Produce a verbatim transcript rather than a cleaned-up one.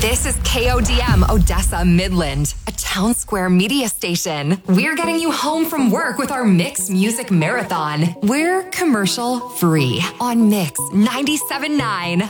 This is K O D M Odessa Midland, a town square media station. We're getting you home from work with our Mix Music Marathon. We're commercial free on Mix ninety-seven point nine.